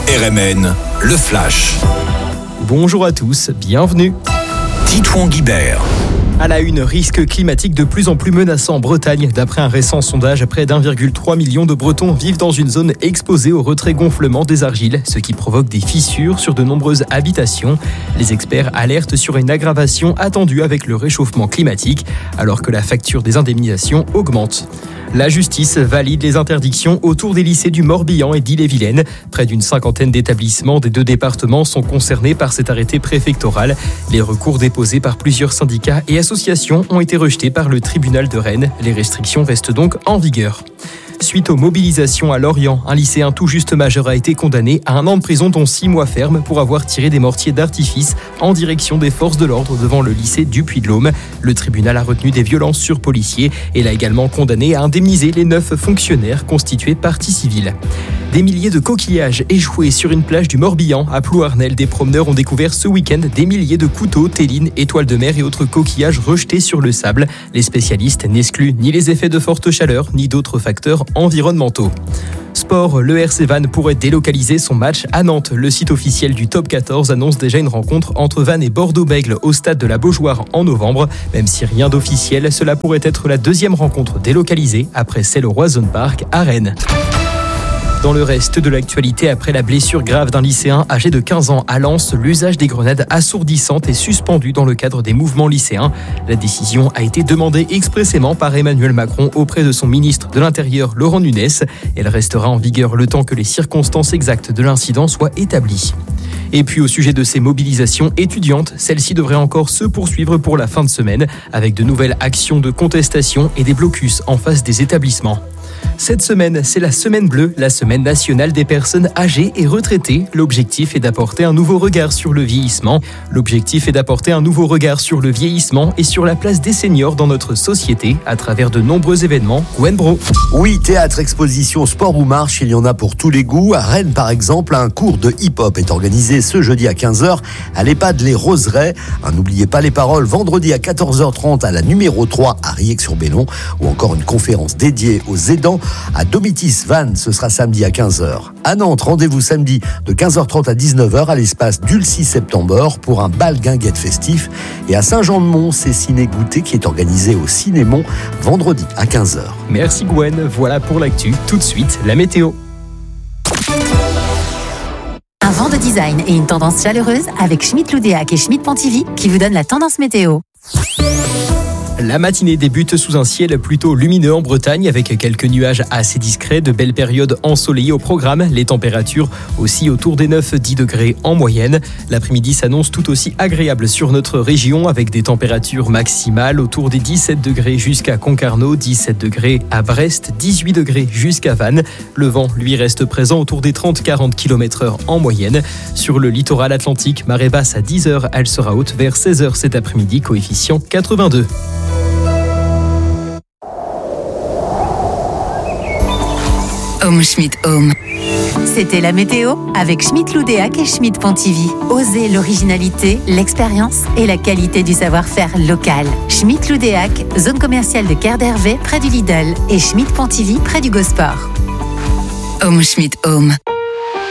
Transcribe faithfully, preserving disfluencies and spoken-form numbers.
R M N, le Flash. Bonjour à tous, bienvenue. Titouan Guibert. À la une, risque climatique de plus en plus menaçant en Bretagne. D'après un récent sondage, près d'un virgule trois million de Bretons vivent dans une zone exposée au retrait-gonflement des argiles, ce qui provoque des fissures sur de nombreuses habitations. Les experts alertent sur une aggravation attendue avec le réchauffement climatique, alors que la facture des indemnisations augmente. La justice valide les interdictions autour des lycées du Morbihan et d'Ille-et-Vilaine. Près d'une cinquantaine d'établissements des deux départements sont concernés par cet arrêté préfectoral. Les recours déposés par plusieurs syndicats et associations ont été rejetés par le tribunal de Rennes. Les restrictions restent donc en vigueur. Suite aux mobilisations à Lorient, un lycéen tout juste majeur a été condamné à un an de prison dont six mois ferme pour avoir tiré des mortiers d'artifice en direction des forces de l'ordre devant le lycée du Puy-de-Dôme. Le tribunal a retenu des violences sur policiers et l'a également condamné à indemniser les neuf fonctionnaires constitués partie civile. Des milliers de coquillages échoués sur une plage du Morbihan à Plouarnel. Des promeneurs ont découvert ce week-end des milliers de couteaux, télines, étoiles de mer et autres coquillages rejetés sur le sable. Les spécialistes n'excluent ni les effets de forte chaleur ni d'autres facteurs environnementaux. Sport, le R C Vannes pourrait délocaliser son match à Nantes. Le site officiel du top quatorze annonce déjà une rencontre entre Vannes et Bordeaux-Bègles au stade de la Beaujoire en novembre. Même si rien d'officiel, cela pourrait être la deuxième rencontre délocalisée après celle au Roison Park à Rennes. Dans le reste de l'actualité, après la blessure grave d'un lycéen âgé de quinze ans à Lens, l'usage des grenades assourdissantes est suspendu dans le cadre des mouvements lycéens. La décision a été demandée expressément par Emmanuel Macron auprès de son ministre de l'Intérieur, Laurent Nunez. Elle restera en vigueur le temps que les circonstances exactes de l'incident soient établies. Et puis au sujet de ces mobilisations étudiantes, celles-ci devraient encore se poursuivre pour la fin de semaine avec de nouvelles actions de contestation et des blocus en face des établissements. Cette semaine, c'est la Semaine Bleue, la semaine nationale des personnes âgées et retraitées. L'objectif est d'apporter un nouveau regard sur le vieillissement. L'objectif est d'apporter un nouveau regard sur le vieillissement et sur la place des seniors dans notre société à travers de nombreux événements. Gwen Bro. Oui, théâtre, exposition, sport ou marche, il y en a pour tous les goûts. À Rennes, par exemple, un cours de hip-hop est organisé ce jeudi à quinze heures à l'EHPAD Les Roseraies. N'oubliez pas les paroles, vendredi à quatorze heures trente à la numéro trois à Riec-sur-Bellon ou encore une conférence dédiée aux aidants à Domitis Vannes, ce sera samedi à quinze heures. À Nantes, rendez-vous samedi de quinze heures trente à dix-neuf heures à l'espace Dulcie Septembre pour un bal guinguette festif. Et à Saint-Jean-de-Mont, c'est Ciné Goûter qui est organisé au Cinémont vendredi à quinze heures. Merci Gwen, voilà pour l'actu. Tout de suite, la météo. Un vent de design et une tendance chaleureuse avec Schmitt-Loudéac et Schmitt-Pontivy qui vous donnent la tendance météo. La matinée débute sous un ciel plutôt lumineux en Bretagne avec quelques nuages assez discrets, de belles périodes ensoleillées au programme. Les températures aussi autour des neuf à dix degrés en moyenne. L'après-midi s'annonce tout aussi agréable sur notre région avec des températures maximales autour des dix-sept degrés jusqu'à Concarneau, dix-sept degrés à Brest, dix-huit degrés jusqu'à Vannes. Le vent, lui, reste présent autour des trente à quarante kilomètres heure en moyenne. Sur le littoral atlantique, marée basse à dix heures, elle sera haute vers seize heures cet après-midi, coefficient quatre-vingt-deux. Home Schmitt Home. C'était la météo avec Schmitt-Loudéac et Schmitt-Pontivy. Osez l'originalité, l'expérience et la qualité du savoir-faire local. Schmitt-Loudéac, zone commerciale de Quai d'Hervé près du Lidl et Schmitt-Pontivy près du Gosport. Home Schmitt Home.